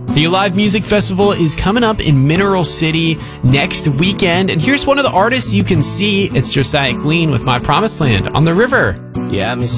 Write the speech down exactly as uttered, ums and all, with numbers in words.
The Alive Music Festival is coming up in Mineral City next weekend, and here's one of the artists you can see. It's Josiah Queen with My Promised Land on the River. Yeah, Miss